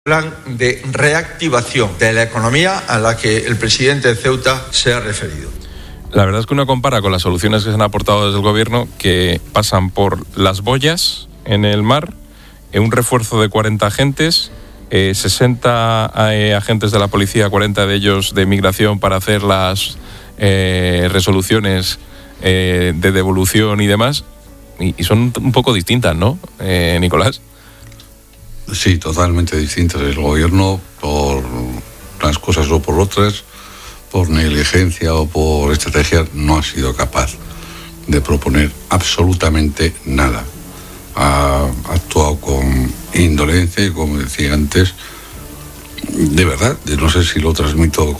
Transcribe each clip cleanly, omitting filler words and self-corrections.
plan de reactivación de la economía a la que el presidente de Ceuta se ha referido. La verdad es que uno compara con las soluciones que se han aportado desde el gobierno, que pasan por las boyas en el mar, un refuerzo de 40 agentes, 60 agentes de la policía, 40 de ellos de migración para hacer las resoluciones de devolución y demás, y son un poco distintas, ¿no, Nicolás? Sí, totalmente distintas. El gobierno, por unas cosas o por otras, por negligencia o por estrategia, no ha sido capaz de proponer absolutamente nada. Ha actuado con indolencia y, como decía antes, de verdad, no sé si lo transmito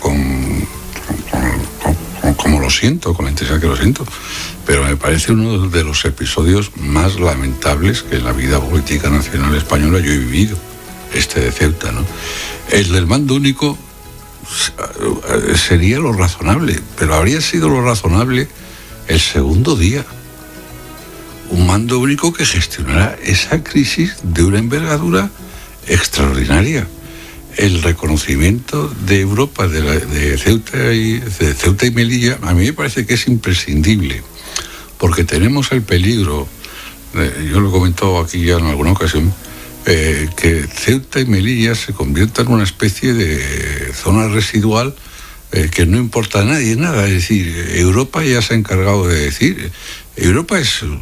como lo siento, con la intensidad que lo siento, pero me parece uno de los episodios más lamentables que en la vida política nacional española yo he vivido, este de Ceuta, ¿no? El del mando único sería lo razonable, pero habría sido lo razonable el segundo día. Un mando único que gestionara esa crisis de una envergadura extraordinaria. El reconocimiento de Europa de Ceuta y Melilla a mí me parece que es imprescindible, porque tenemos el peligro, yo lo he comentado aquí ya en alguna ocasión, que Ceuta y Melilla se conviertan en una especie de zona residual que no importa a nadie nada. Es decir, Europa ya se ha encargado de decir, Europa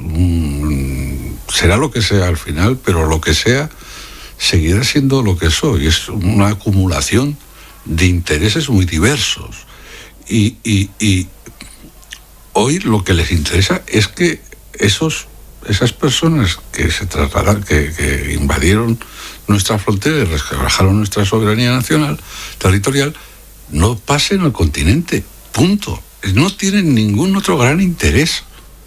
será lo que sea al final, pero lo que sea seguirá siendo lo que soy. Es una acumulación de intereses muy diversos. Y hoy lo que les interesa es que esas personas que se trasladaron, que invadieron nuestra frontera y resquebrajaron nuestra soberanía nacional, territorial, no pasen al continente. Punto. No tienen ningún otro gran interés.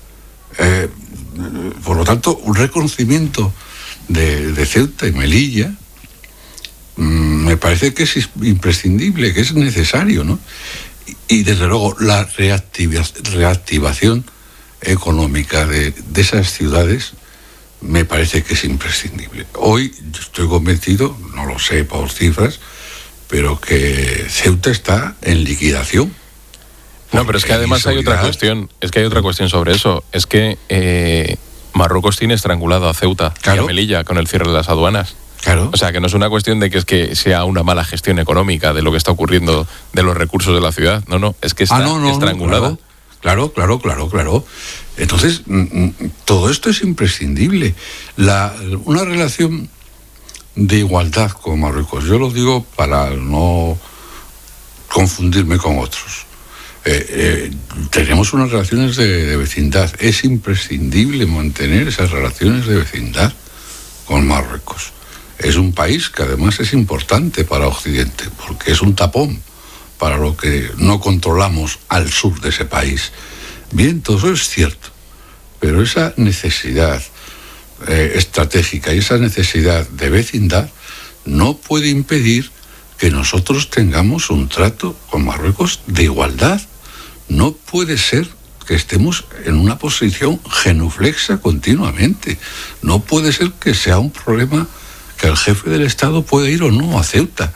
Por lo tanto, un reconocimiento de Ceuta y Melilla me parece que es imprescindible, que es necesario, ¿no? Y desde luego la reactivación económica de esas ciudades me parece que es imprescindible. Hoy yo estoy convencido, no lo sé por cifras, pero que Ceuta está en liquidación. No, pero es que además hay otra cuestión, sobre eso, es que Marruecos tiene estrangulado a Ceuta, claro, y a Melilla con el cierre de las aduanas. Claro. O sea, que no es una cuestión de que sea una mala gestión económica de lo que está ocurriendo de los recursos de la ciudad. No, es que está estrangulada. Claro. Entonces, todo esto es imprescindible. Una relación de igualdad con Marruecos, yo lo digo para no confundirme con otros. Tenemos unas relaciones de vecindad. Es imprescindible mantener esas relaciones de vecindad con Marruecos. Es un país que además es importante para Occidente, porque es un tapón para lo que no controlamos al sur de ese país. Bien, todo eso es cierto, pero esa necesidad estratégica y esa necesidad de vecindad no puede impedir que nosotros tengamos un trato con Marruecos de igualdad. No puede ser que estemos en una posición genuflexa continuamente. No puede ser que sea un problema que el jefe del Estado pueda ir o no a Ceuta.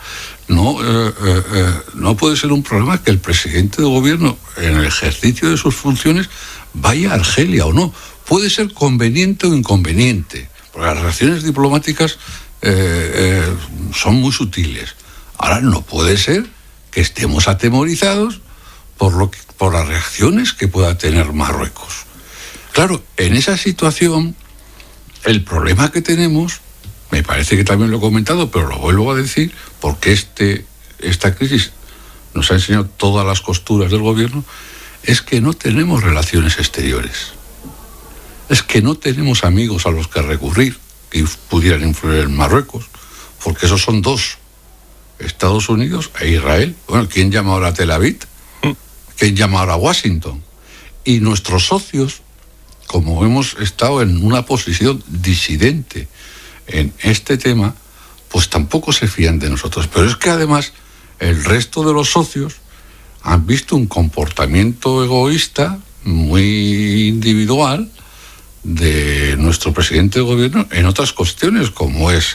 No puede ser un problema que el presidente de gobierno, en el ejercicio de sus funciones, vaya a Argelia o no. Puede ser conveniente o inconveniente, porque las relaciones diplomáticas son muy sutiles. Ahora, no puede ser que estemos atemorizados por las reacciones que pueda tener Marruecos. Claro, en esa situación, el problema que tenemos, me parece que también lo he comentado, pero lo vuelvo a decir, porque esta crisis nos ha enseñado todas las costuras del gobierno, es que no tenemos relaciones exteriores. Es que no tenemos amigos a los que recurrir que pudieran influir en Marruecos, porque esos son dos, Estados Unidos e Israel. Bueno, ¿quién llama ahora a Tel Aviv? ¿Quién llama ahora a Washington? Y nuestros socios, como hemos estado en una posición disidente en este tema, pues tampoco se fían de nosotros. Pero es que además el resto de los socios han visto un comportamiento egoísta muy individual de nuestro presidente de gobierno en otras cuestiones, como es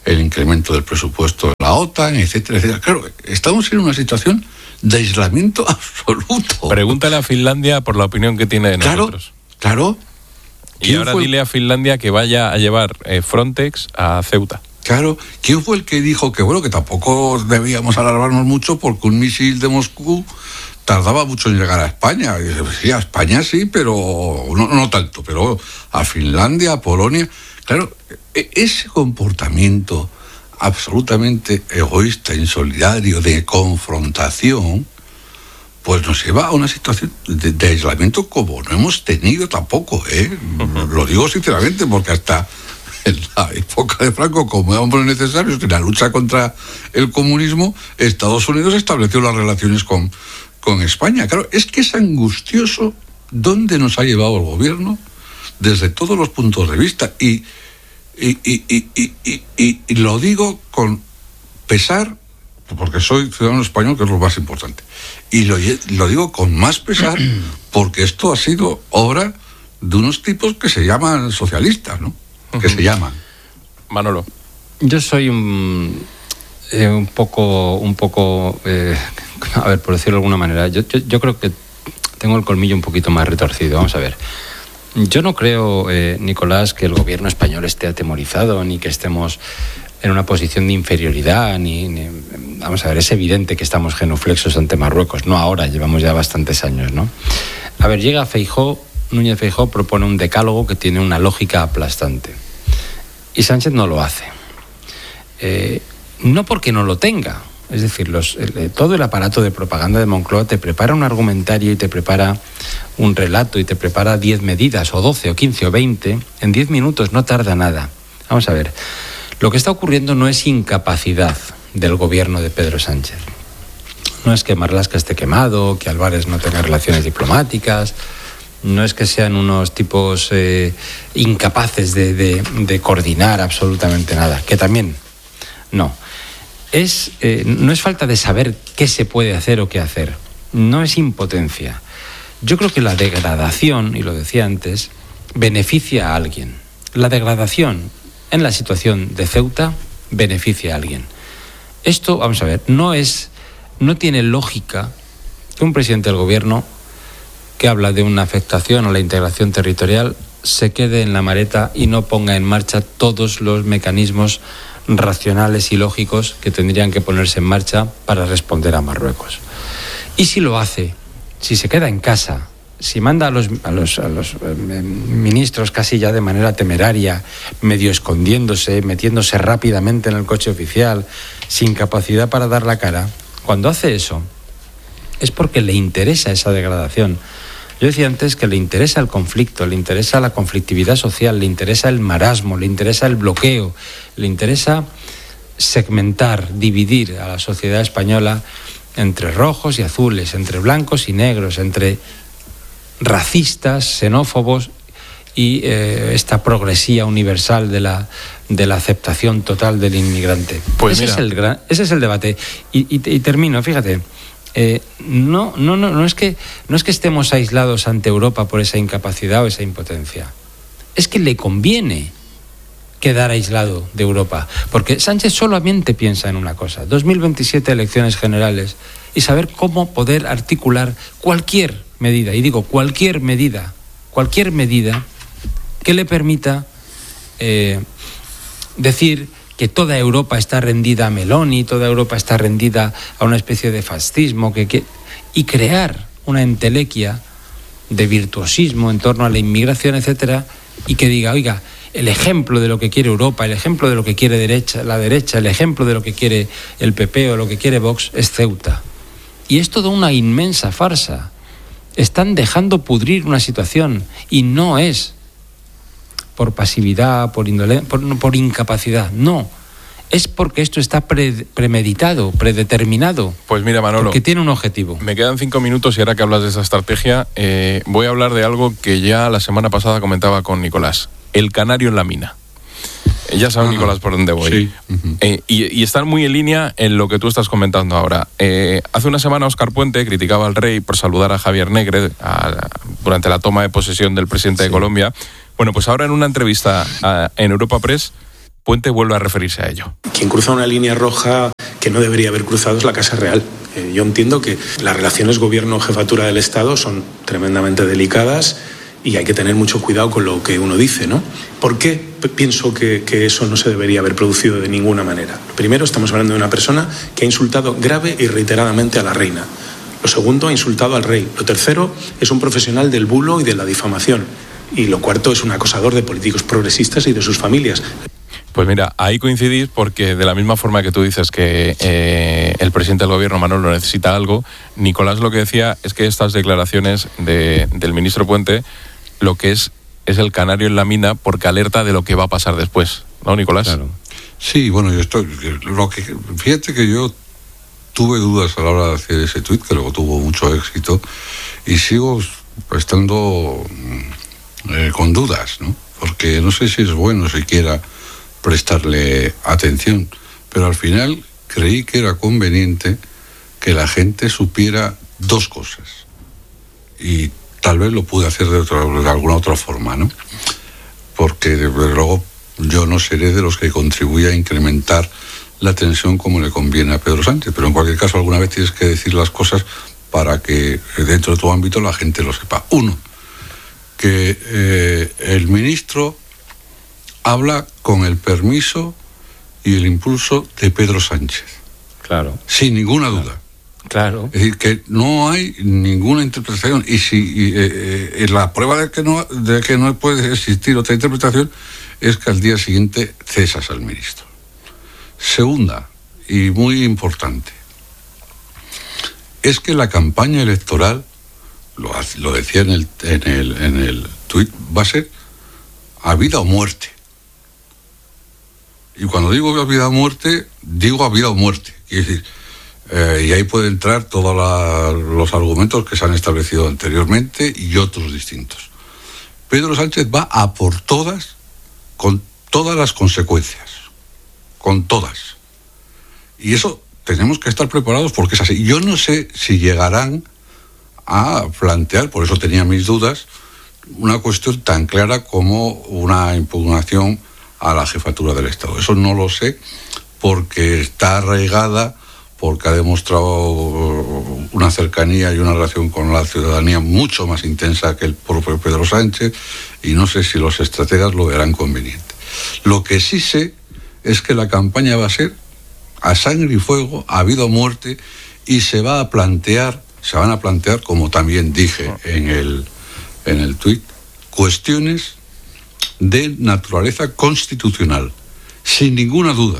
el incremento del presupuesto de la OTAN, etcétera, etcétera. Claro, estamos en una situación de aislamiento absoluto. Pregúntale a Finlandia por la opinión que tiene de nosotros. Claro. Y ahora dile a Finlandia que vaya a llevar Frontex a Ceuta. Claro, ¿quién fue el que dijo que bueno, que tampoco debíamos alarmarnos mucho porque un misil de Moscú tardaba mucho en llegar a España? Y sí, a España sí, pero no tanto, pero a Finlandia, a Polonia. Claro, ese comportamiento absolutamente egoísta, insolidario, de confrontación, pues nos lleva a una situación de aislamiento como no hemos tenido tampoco, ¿eh? Lo digo sinceramente, porque hasta en la época de Franco, como hombres necesarios en la lucha contra el comunismo, Estados Unidos estableció las relaciones con España. Claro, es que es angustioso dónde nos ha llevado el gobierno desde todos los puntos de vista. Y lo digo con pesar, porque soy ciudadano español, que es lo más importante. Y lo digo con más pesar, porque esto ha sido obra de unos tipos que se llaman socialistas, ¿no? Que se llaman. Manolo. Yo soy un poco, a ver, por decirlo de alguna manera, yo creo que tengo el colmillo un poquito más retorcido. Vamos a ver. Yo no creo, Nicolás, que el gobierno español esté atemorizado, ni que estemos en una posición de inferioridad, ni vamos a ver, es evidente que estamos genuflexos ante Marruecos, no ahora, llevamos ya bastantes años, ¿no? A ver, llega Núñez Feijóo propone un decálogo que tiene una lógica aplastante. Y Sánchez no lo hace. No porque no lo tenga. Es decir, todo el aparato de propaganda de Moncloa te prepara un argumentario y te prepara un relato y te prepara 10 medidas, o 12, o 15, o 20. En 10 minutos no tarda nada. Vamos a ver. Lo que está ocurriendo no es incapacidad del gobierno de Pedro Sánchez. No es que Marlaska esté quemado, que Álvarez no tenga relaciones diplomáticas. No es que sean unos tipos incapaces de coordinar absolutamente nada, que también no. No es falta de saber qué se puede hacer o qué hacer, no es impotencia. Yo creo que la degradación, y lo decía antes, beneficia a alguien. La degradación en la situación de Ceuta beneficia a alguien. Esto, vamos a ver, no tiene lógica que un presidente del gobierno que habla de una afectación a la integración territorial se quede en la maleta y no ponga en marcha todos los mecanismos racionales y lógicos que tendrían que ponerse en marcha para responder a Marruecos. Y si lo hace, si se queda en casa, si manda a los ministros casi ya de manera temeraria, medio escondiéndose, metiéndose rápidamente en el coche oficial, sin capacidad para dar la cara, cuando hace eso es porque le interesa esa degradación. Yo decía antes que le interesa el conflicto, le interesa la conflictividad social, le interesa el marasmo, le interesa el bloqueo, le interesa segmentar, dividir a la sociedad española entre rojos y azules, entre blancos y negros, entre racistas, xenófobos y esta progresía universal de la aceptación total del inmigrante. Pues ese es el debate. Y termino, fíjate. No es que estemos aislados ante Europa por esa incapacidad o esa impotencia. Es que le conviene quedar aislado de Europa, porque Sánchez solamente piensa en una cosa: 2027 elecciones generales, y saber cómo poder articular cualquier medida, y digo cualquier medida que le permita decir que toda Europa está rendida a Meloni, toda Europa está rendida a una especie de fascismo, y crear una entelequia de virtuosismo en torno a la inmigración, etcétera, y que diga, oiga, el ejemplo de lo que quiere Europa, el ejemplo de lo que quiere la derecha, el ejemplo de lo que quiere el PP o lo que quiere Vox es Ceuta. Y es toda una inmensa farsa. Están dejando pudrir una situación, y no es por pasividad, por indolencia, por incapacidad, no. Es porque esto está premeditado, predeterminado. Pues mira, Manolo, porque tiene un objetivo. Me quedan 5 minutos y ahora que hablas de esa estrategia, voy a hablar de algo que ya la semana pasada comentaba con Nicolás: el canario en la mina. Ya sabe Nicolás por dónde voy. Sí. Y están muy en línea en lo que tú estás comentando ahora. Hace una semana Óscar Puente criticaba al rey por saludar a Javier Negre durante la toma de posesión del presidente de Colombia. Bueno, pues ahora en una entrevista en Europa Press Puente vuelve a referirse a ello. Quien cruza una línea roja que no debería haber cruzado es la Casa Real. Yo entiendo que las relaciones gobierno-jefatura del Estado son tremendamente delicadas y hay que tener mucho cuidado con lo que uno dice, ¿no? ¿Por qué pienso que eso no se debería haber producido de ninguna manera? Primero, estamos hablando de una persona que ha insultado grave y reiteradamente a la reina. Lo segundo, ha insultado al rey. Lo tercero, es un profesional del bulo y de la difamación. Y lo cuarto, es un acosador de políticos progresistas y de sus familias. Pues mira, ahí coincidís porque de la misma forma que tú dices que el presidente del gobierno, Manolo, necesita algo, Nicolás lo que decía es que estas declaraciones del ministro Puente lo que es el canario en la mina porque alerta de lo que va a pasar después, ¿no, Nicolás? Claro. Sí, bueno, fíjate que yo tuve dudas a la hora de hacer ese tuit, que luego tuvo mucho éxito, y sigo estando con dudas, ¿no? Porque no sé si es bueno siquiera prestarle atención, pero al final creí que era conveniente que la gente supiera dos cosas, y tal vez lo pude hacer de alguna otra forma, ¿no? Porque desde luego yo no seré de los que contribuya a incrementar la tensión como le conviene a Pedro Sánchez, pero en cualquier caso alguna vez tienes que decir las cosas para que dentro de tu ámbito la gente lo sepa. Uno, que el ministro habla con el permiso y el impulso de Pedro Sánchez. Claro. Sin ninguna duda. Claro. Es decir, que no hay ninguna interpretación. Y la prueba de que no puede existir otra interpretación es que al día siguiente cesas al ministro. Segunda, y muy importante, es que la campaña electoral, lo decía en el tuit, va a ser a vida o muerte. Y cuando digo a vida o muerte, digo a vida o muerte. Es decir, y ahí pueden entrar todos los argumentos que se han establecido anteriormente y otros distintos. Pedro Sánchez va a por todas, con todas las consecuencias. Con todas. Y eso tenemos que estar preparados porque es así. Yo no sé si llegarán a plantear, por eso tenía mis dudas, una cuestión tan clara como una impugnación a la jefatura del Estado. Eso no lo sé porque está arraigada, porque ha demostrado una cercanía y una relación con la ciudadanía mucho más intensa que el propio Pedro Sánchez, y no sé si los estrategas lo verán conveniente. Lo que sí sé es que la campaña va a ser a sangre y fuego, a vida o muerte, y se van a plantear, como también dije en el tuit, cuestiones de naturaleza constitucional, sin ninguna duda.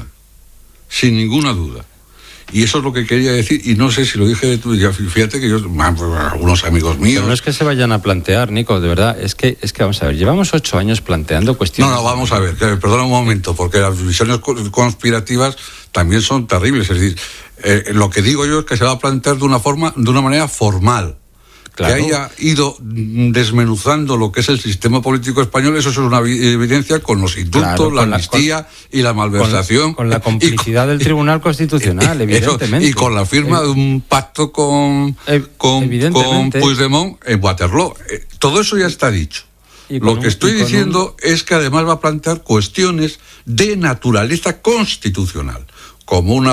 Y eso es lo que quería decir, y no sé si lo dije de tú, fíjate que algunos amigos míos... Pero no es que se vayan a plantear, Nico, de verdad, es que vamos a ver, llevamos 8 años planteando cuestiones... No, vamos a ver, perdona un momento, porque las visiones conspirativas también son terribles, es decir, lo que digo yo es que se va a plantear de una manera formal. Claro. Que haya ido desmenuzando lo que es el sistema político español, eso es una evidencia con los indultos, claro, la amnistía y la malversación. Con la complicidad del Tribunal Constitucional, evidentemente. Y con la firma de un pacto con Puigdemont en Waterloo. Todo eso ya está dicho. Lo que estoy diciendo es que además va a plantear cuestiones de naturaleza constitucional, como un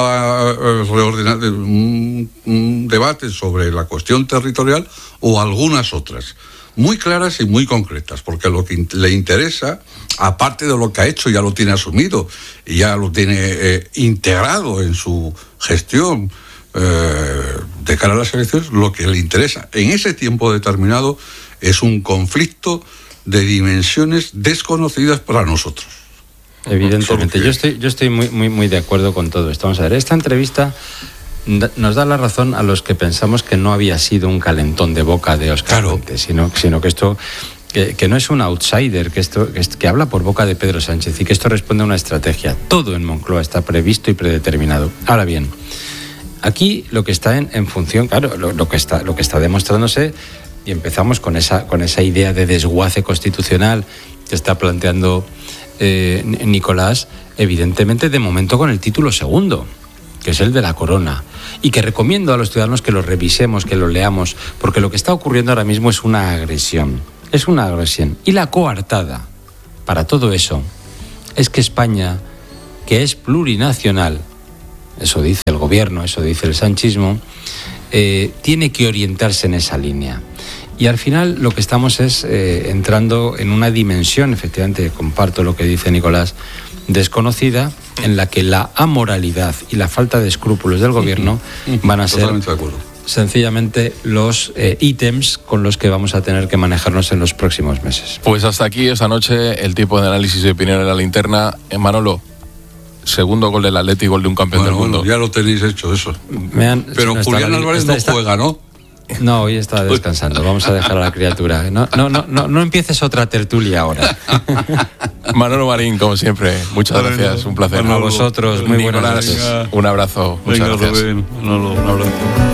debate sobre la cuestión territorial o algunas otras, muy claras y muy concretas, porque lo que le interesa, aparte de lo que ha hecho, ya lo tiene asumido y ya lo tiene integrado en su gestión de cara a las elecciones, lo que le interesa en ese tiempo determinado es un conflicto de dimensiones desconocidas para nosotros. Evidentemente, yo estoy muy de acuerdo con todo esto. Vamos a ver, esta entrevista nos da la razón a los que pensamos que no había sido un calentón de boca de Óscar Puente, sino que esto que no es un outsider, que habla por boca de Pedro Sánchez y que esto responde a una estrategia. Todo en Moncloa está previsto y predeterminado. Ahora bien, aquí lo que está en función, claro, lo que está demostrándose, y empezamos con esa idea de desguace constitucional que está planteando Nicolás, evidentemente de momento con el título segundo, que es el de la corona, y que recomiendo a los ciudadanos que lo revisemos, que lo leamos, porque lo que está ocurriendo ahora mismo es una agresión, y la coartada para todo eso es que España que es plurinacional, eso dice el gobierno, eso dice el sanchismo, tiene que orientarse en esa línea. Y al final lo que estamos es entrando en una dimensión, efectivamente, comparto lo que dice Nicolás, desconocida, en la que la amoralidad y la falta de escrúpulos del gobierno van a ser sencillamente los ítems con los que vamos a tener que manejarnos en los próximos meses. Pues hasta aquí esta noche el tipo de análisis y opinión en La Linterna. Manolo, segundo gol del Atleti, gol de un campeón del mundo. Ya lo tenéis hecho eso. Pero no Julián Álvarez no juega, ¿no? No, hoy está descansando. Vamos a dejar a la criatura. No empieces otra tertulia ahora. Manolo Marín, como siempre, muchas gracias. Un placer. A vosotros, muy buenas noches. Un abrazo. Muchas gracias. Rubén, Manolo, un abrazo.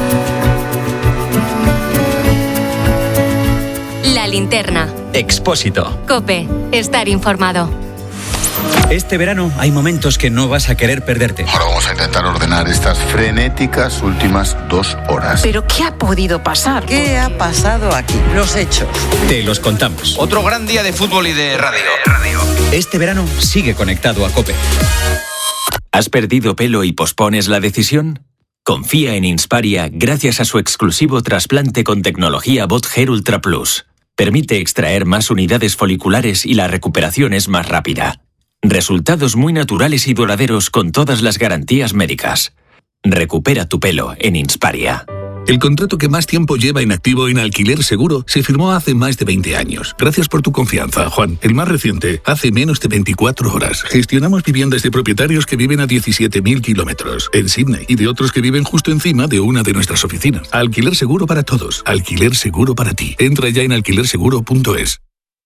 La Linterna. Expósito. COPE. Estar informado. Este verano hay momentos que no vas a querer perderte. Ahora vamos a intentar ordenar estas frenéticas últimas 2 horas. ¿Pero qué ha podido pasar? ¿Qué ha pasado aquí? Los hechos. Te los contamos. Otro gran día de fútbol y de radio. Este verano sigue conectado a COPE. ¿Has perdido pelo y pospones la decisión? Confía en Insparia gracias a su exclusivo trasplante con tecnología Bot Hair Ultra Plus. Permite extraer más unidades foliculares y la recuperación es más rápida. Resultados muy naturales y duraderos con todas las garantías médicas. Recupera tu pelo en Insparia. El contrato que más tiempo lleva en activo en Alquiler Seguro se firmó hace más de 20 años. Gracias por tu confianza, Juan. El más reciente, hace menos de 24 horas. Gestionamos viviendas de propietarios que viven a 17.000 kilómetros en Sydney y de otros que viven justo encima de una de nuestras oficinas. Alquiler Seguro para todos. Alquiler Seguro para ti. Entra ya en alquilerseguro.es.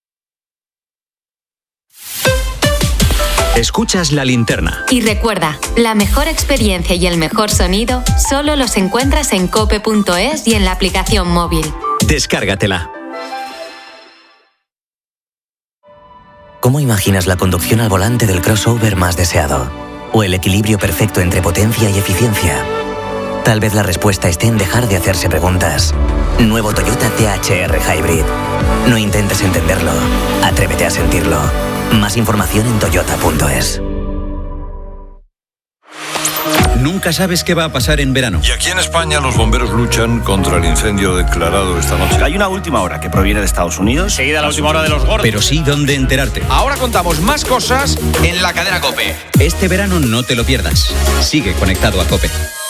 Escuchas La Linterna. Y recuerda, la mejor experiencia y el mejor sonido solo los encuentras en cope.es y en la aplicación móvil. Descárgatela. ¿Cómo imaginas la conducción al volante del crossover más deseado? ¿O el equilibrio perfecto entre potencia y eficiencia? Tal vez la respuesta esté en dejar de hacerse preguntas. Nuevo Toyota THR Hybrid. No intentes entenderlo. Atrévete a sentirlo. Más información en toyota.es. Nunca sabes qué va a pasar en verano. Y aquí en España los bomberos luchan contra el incendio declarado esta noche. Hay una última hora que proviene de Estados Unidos. Seguida la última hora de los gordos. Pero sí dónde enterarte. Ahora contamos más cosas en la cadena COPE. Este verano no te lo pierdas. Sigue conectado a COPE.